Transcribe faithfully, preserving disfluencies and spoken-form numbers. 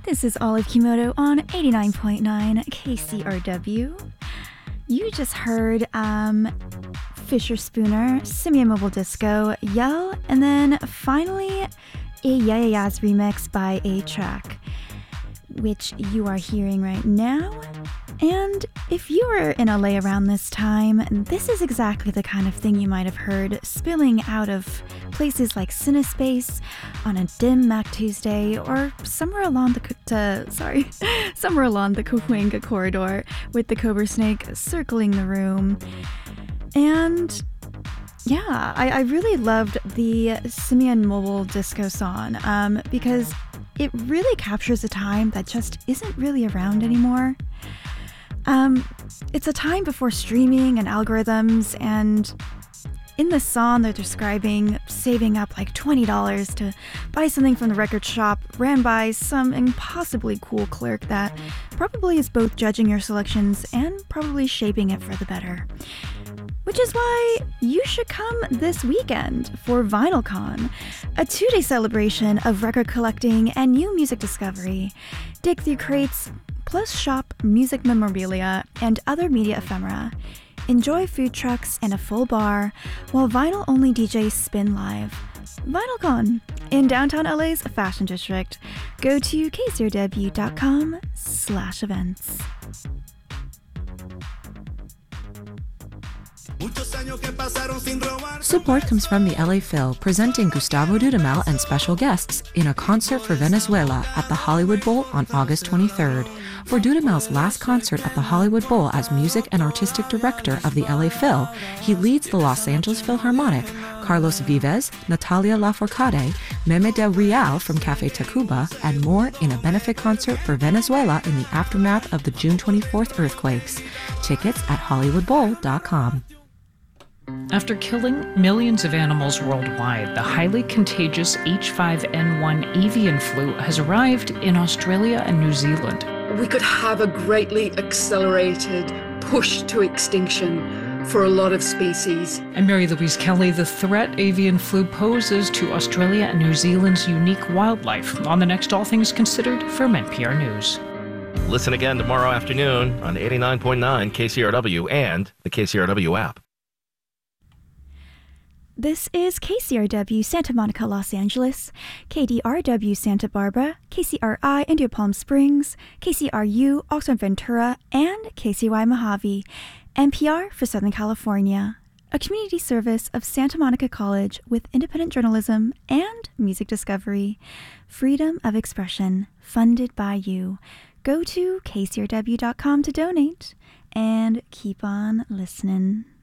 This is Olive Kimoto on eighty-nine point nine K C R W. You just heard um, Fisher Spooner, Simian Mobile Disco, Yell, and then finally a Yeah Yeah Yeahs remix by A-Trak, which you are hearing right now. And if you were in L A around this time, this is exactly the kind of thing you might have heard spilling out of places like Cinespace on a dim Mac Tuesday, or somewhere along the uh, sorry, somewhere along the Cahuenga corridor with the Cobra Snake circling the room. And yeah, I, I really loved the Simian Mobile Disco song um, because it really captures a time that just isn't really around anymore. Um, it's a time before streaming and algorithms, and in the song they're describing saving up like twenty dollars to buy something from the record shop ran by some impossibly cool clerk that probably is both judging your selections and probably shaping it for the better. Which is why you should come this weekend for VinylCon, a two-day celebration of record collecting and new music discovery. Dig through crates, plus shop music memorabilia and other media ephemera. Enjoy food trucks and a full bar, while vinyl-only D Js spin live. VinylCon in downtown L A's Fashion District. Go to k c r w dot com slash events. Support comes from the L A Phil, presenting Gustavo Dudamel and special guests in a concert for Venezuela at the Hollywood Bowl on August twenty-third. For Dudamel's last concert at the Hollywood Bowl as music and artistic director of the L A Phil, he leads the Los Angeles Philharmonic, Carlos Vives, Natalia Lafourcade, Meme Del Real from Cafe Tacuba, and more in a benefit concert for Venezuela in the aftermath of the June twenty-fourth earthquakes. Tickets at hollywood bowl dot com. After killing millions of animals worldwide, the highly contagious H five N one avian flu has arrived in Australia and New Zealand. We could have a greatly accelerated push to extinction for a lot of species. And Mary Louise Kelly, the threat avian flu poses to Australia and New Zealand's unique wildlife, on the next All Things Considered from N P R News. Listen again tomorrow afternoon on eighty-nine point nine K C R W and the K C R W app. This is K C R W Santa Monica, Los Angeles, K D R W Santa Barbara, K C R I India Palm Springs, K C R U Oxnard Ventura, and K C Y Mojave, N P R for Southern California, a community service of Santa Monica College with independent journalism and music discovery. Freedom of expression, funded by you. Go to k c r w dot com to donate, and keep on listening.